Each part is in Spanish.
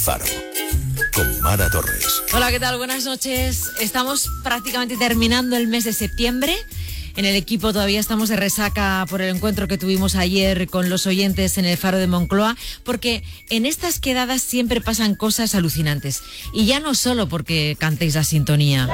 Faro, con Mara Torres. Hola, ¿qué tal? Buenas noches. Estamos prácticamente terminando el mes de septiembre. En el equipo todavía estamos de resaca por el encuentro que tuvimos ayer con los oyentes en el Faro de Moncloa, porque en estas quedadas siempre pasan cosas alucinantes. Y ya no solo porque cantéis la sintonía.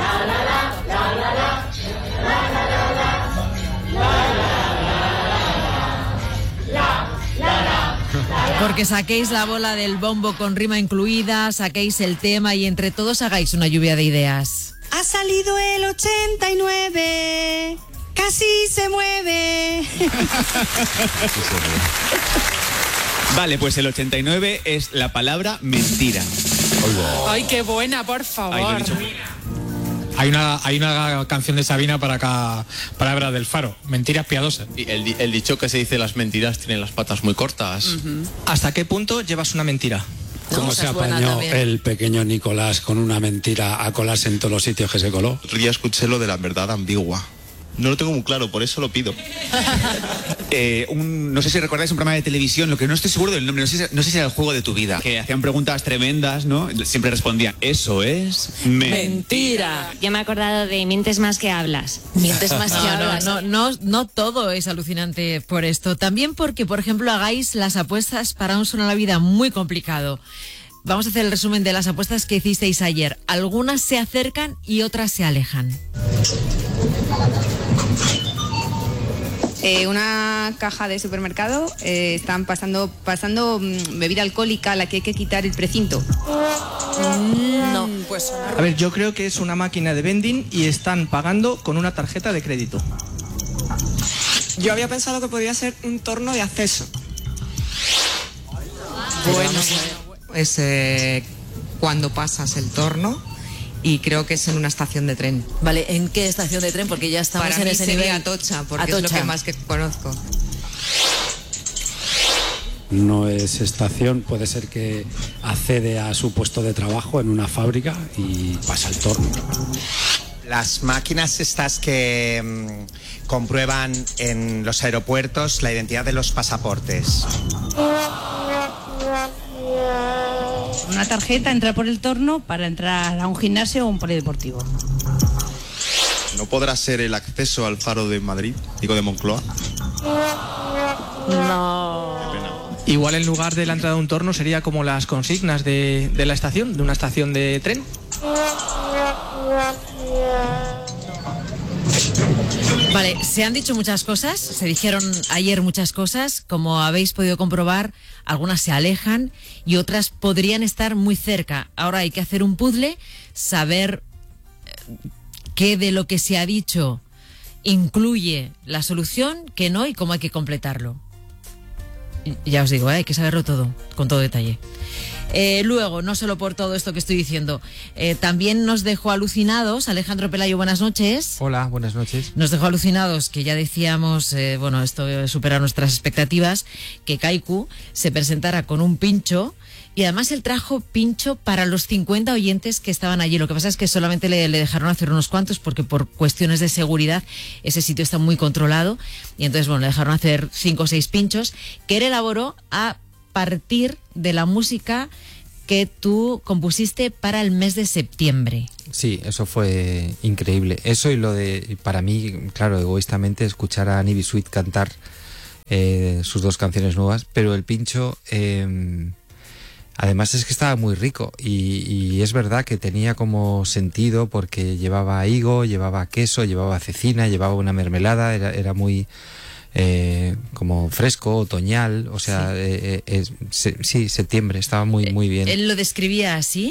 Porque saquéis la bola del bombo con rima incluida, saquéis el tema y entre todos hagáis una lluvia de ideas. Ha salido el 89, casi se mueve. Vale, pues el 89 es la palabra mentira. Ay, qué buena, por favor. Ahí lo he dicho. Hay una canción de Sabina para cada palabra del Faro, mentiras piadosas. Y el dicho que se dice las mentiras tienen las patas muy cortas. ¿Hasta qué punto llevas una mentira? ¿Cómo se apañó el pequeño Nicolás con una mentira a colarse en todos los sitios que se coló? Ya escuché lo de la verdad ambigua. No lo tengo muy claro, por eso lo pido. No sé si recordáis un programa de televisión, lo que no estoy seguro del nombre, no sé si era El juego de tu vida, que hacían preguntas tremendas, ¿no? Siempre respondían, eso es mentira. Yo me he acordado de mientes más que hablas. Mientes más que hablas. No todo es alucinante por esto. También porque, por ejemplo, hagáis las apuestas para un Solo en la Vida muy complicado. Vamos a hacer el resumen de las apuestas que hicisteis ayer. Algunas se acercan y otras se alejan. Una caja de supermercado, están pasando bebida alcohólica a la que hay que quitar el precinto. No, pues... A ver, yo creo que es una máquina de vending y están pagando con una tarjeta de crédito. Yo había pensado que podría ser un torno de acceso. Bueno, es cuando pasas el torno. Y creo que es en una estación de tren. Vale, ¿en qué estación de tren? Porque ya estamos Para en mí ese sería nivel. Atocha, porque Atocha. es lo que más que conozco. No es estación, puede ser que accede a su puesto de trabajo en una fábrica y pasa el torno. Las máquinas estas que comprueban en los aeropuertos la identidad de los pasaportes. Una tarjeta, entrar por el torno para entrar a un gimnasio o un polideportivo. ¿No podrá ser el acceso al Faro de Madrid, digo de Moncloa? No. Igual en lugar de la entrada de un torno sería como las consignas de la estación, de una estación de tren. Vale, se han dicho muchas cosas, se dijeron ayer muchas cosas, como habéis podido comprobar, algunas se alejan y otras podrían estar muy cerca. Ahora hay que hacer un puzzle, saber qué de lo que se ha dicho incluye la solución, qué no y cómo hay que completarlo. Y ya os digo, hay que saberlo todo, con todo detalle. Luego, no solo por todo esto que estoy diciendo, también nos dejó alucinados, Alejandro Pelayo, buenas noches. Hola, buenas noches. Nos dejó alucinados, que ya decíamos, esto supera nuestras expectativas, que Kaiku se presentara con un pincho, y además él trajo pincho para los 50 oyentes que estaban allí. Lo que pasa es que solamente le dejaron hacer unos cuantos, porque por cuestiones de seguridad ese sitio está muy controlado, y entonces, le dejaron hacer 5 o 6 pinchos, que él elaboró a partir de la música que tú compusiste para el mes de septiembre. Sí, eso fue increíble. Eso y lo de, para mí, claro, egoístamente, escuchar a Annie Sweet cantar sus 2 canciones nuevas, pero el pincho, además es que estaba muy rico y es verdad que tenía como sentido porque llevaba higo, llevaba queso, llevaba cecina, llevaba una mermelada, era muy... como fresco, otoñal, o sea, sí, septiembre, estaba muy bien. ¿Él lo describía así?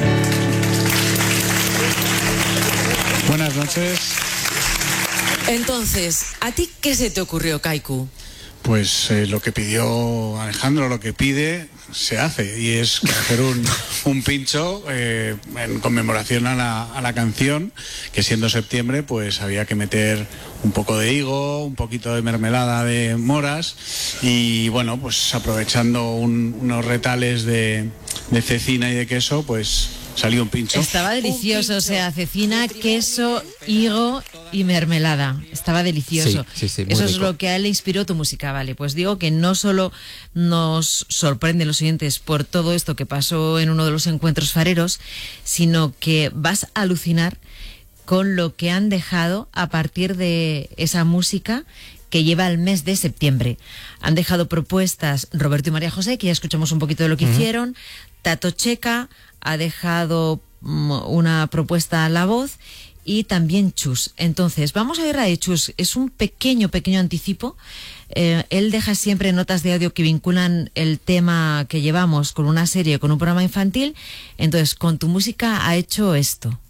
Buenas noches. Entonces, ¿a ti qué se te ocurrió, Kaiku? Pues lo que pidió Alejandro, lo que pide, se hace. Y es hacer un pincho en conmemoración a la canción, que siendo septiembre, pues había que meter un poco de higo, un poquito de mermelada de moras y pues aprovechando unos retales de cecina y de queso, pues salió un pincho. Estaba delicioso, o sea, cecina, queso, higo y mermelada. Estaba delicioso. Sí, muy Eso es rico. lo que a él le inspiró tu música, vale. Pues digo que no solo nos sorprenden los oyentes por todo esto que pasó en uno de los encuentros fareros, sino que vas a alucinar con lo que han dejado a partir de esa música que lleva el mes de septiembre. Han dejado propuestas Roberto y María José, que ya escuchamos un poquito de lo que hicieron. Tato Checa ha dejado una propuesta a la voz, y también Chus. Entonces, vamos a ver la de Chus. Es un pequeño anticipo. Él deja siempre notas de audio que vinculan el tema que llevamos con una serie, con un programa infantil. Entonces, con tu música ha hecho esto.